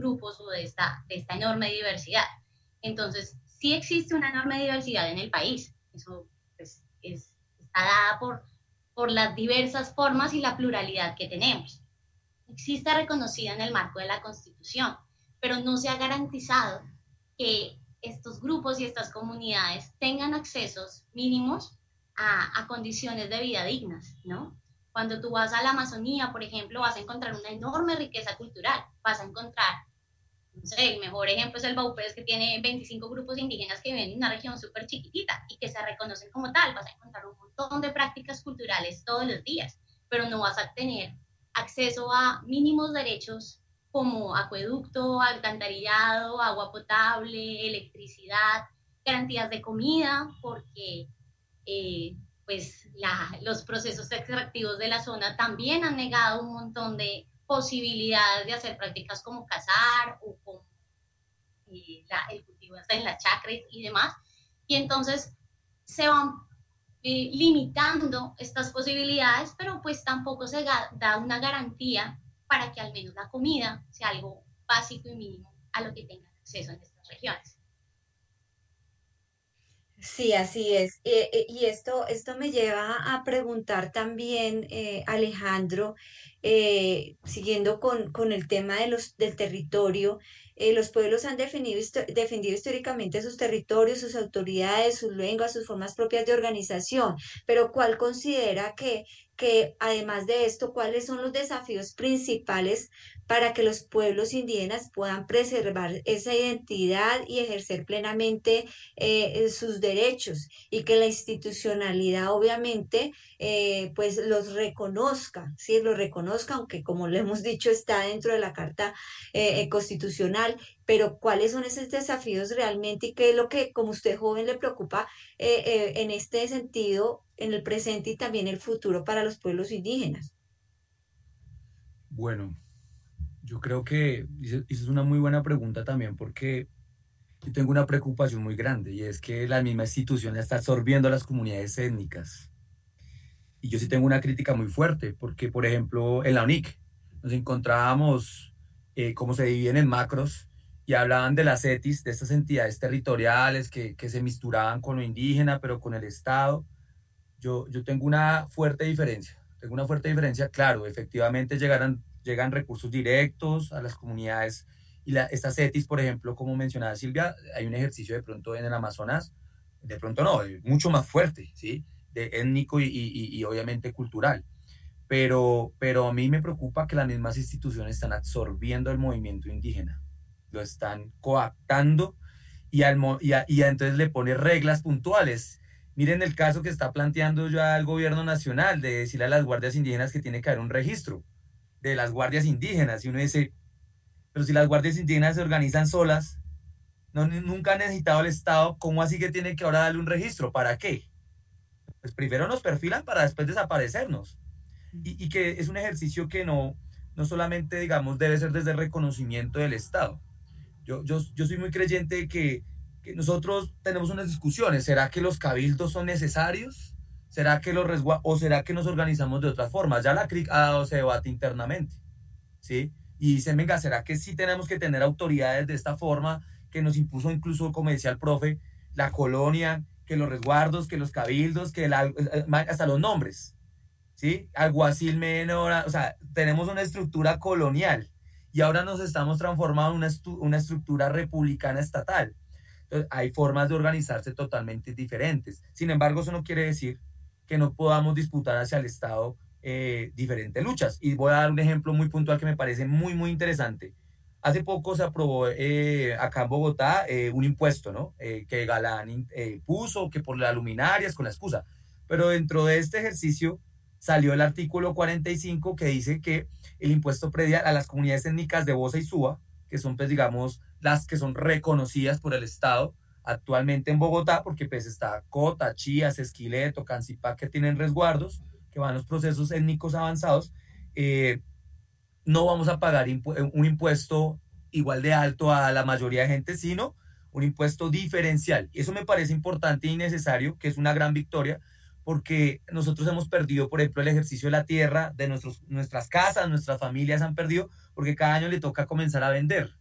grupos o de esta enorme diversidad. Entonces, sí existe una enorme diversidad en el país. Eso pues, está dada por las diversas formas y la pluralidad que tenemos. Existe reconocida en el marco de la Constitución, pero no se ha garantizado que estos grupos y estas comunidades tengan accesos mínimos a condiciones de vida dignas, ¿no? Cuando tú vas a la Amazonía, por ejemplo, vas a encontrar una enorme riqueza cultural, vas a encontrar, no sé, el mejor ejemplo es el Baupés, que tiene 25 grupos indígenas que viven en una región súper chiquitita y que se reconocen como tal, vas a encontrar un montón de prácticas culturales todos los días, pero no vas a tener acceso a mínimos derechos como acueducto, alcantarillado, agua potable, electricidad, garantías de comida, porque pues los procesos extractivos de la zona también han negado un montón de posibilidades de hacer prácticas como cazar o como el cultivo en las chacras y demás. Y entonces se van limitando estas posibilidades, pero pues tampoco se da una garantía para que al menos la comida sea algo básico y mínimo a lo que tengan acceso en estas regiones. Sí, así es. Y esto me lleva a preguntar también, Alejandro, siguiendo con el tema del territorio, los pueblos han defendido históricamente sus territorios, sus autoridades, sus lenguas, sus formas propias de organización, pero ¿cuál considera que además de esto, cuáles son los desafíos principales para que los pueblos indígenas puedan preservar esa identidad y ejercer plenamente sus derechos y que la institucionalidad obviamente pues los reconozca, ¿sí? Los reconozca, aunque como le hemos dicho está dentro de la Carta Constitucional, pero cuáles son esos desafíos realmente y qué es lo que como usted joven le preocupa en este sentido, en el presente y también el futuro para los pueblos indígenas. Bueno, yo creo que es una muy buena pregunta también porque yo tengo una preocupación muy grande y es que la misma institución está absorbiendo a las comunidades étnicas. Y yo sí tengo una crítica muy fuerte porque, por ejemplo, en la UNIC nos encontrábamos cómo se dividen en macros y hablaban de las ETIs, de estas entidades territoriales que se misturaban con lo indígena, pero con el Estado. Yo tengo una fuerte diferencia. Tengo una fuerte diferencia, claro, efectivamente llegan recursos directos a las comunidades y estas ETIs, por ejemplo, como mencionaba Silvia, hay un ejercicio de pronto en el Amazonas, de pronto no, mucho más fuerte, ¿sí? De étnico y obviamente cultural. Pero a mí me preocupa que las mismas instituciones están absorbiendo el movimiento indígena, lo están coaptando y entonces le pone reglas puntuales. Miren el caso que está planteando ya el gobierno nacional de decirle a las guardias indígenas que tiene que haber un registro de las guardias indígenas. Y uno dice, pero si las guardias indígenas se organizan solas, no, nunca han necesitado el Estado, ¿cómo así que tiene que ahora darle un registro? ¿Para qué? Pues primero nos perfilan para después desaparecernos. Y que es un ejercicio que no solamente, digamos, debe ser desde el reconocimiento del Estado. Yo soy muy creyente de que nosotros tenemos unas discusiones. ¿Será que los cabildos son necesarios? ¿Será que o será que nos organizamos de otra forma? Ya la CRIC ha dado ese debate internamente, ¿sí? Y dicen, venga, ¿será que sí tenemos que tener autoridades de esta forma que nos impuso incluso, como decía el profe, la colonia, que los resguardos, que los cabildos, hasta los nombres, ¿sí? Alguacil menor, o sea, tenemos una estructura colonial y ahora nos estamos transformando en una estructura republicana estatal. Entonces, hay formas de organizarse totalmente diferentes. Sin embargo, eso no quiere decir que no podamos disputar hacia el Estado diferentes luchas. Y voy a dar un ejemplo muy puntual que me parece muy, muy interesante. Hace poco se aprobó acá en Bogotá un impuesto, ¿no? Que Galán puso, que por las luminarias, con la excusa. Pero dentro de este ejercicio salió el artículo 45 que dice que el impuesto predial a las comunidades étnicas de Bosa y Suba, que son, pues, digamos, las que son reconocidas por el Estado actualmente en Bogotá, porque pues está Cota, Chías, Esquileto, Cancipá, que tienen resguardos, que van los procesos étnicos avanzados, eh, no vamos a pagar un impuesto igual de alto a la mayoría de gente, sino un impuesto diferencial. Y eso me parece importante y necesario, que es una gran victoria, porque nosotros hemos perdido, por ejemplo, el ejercicio de la tierra, de nuestras casas, nuestras familias han perdido, porque cada año le toca comenzar a vender.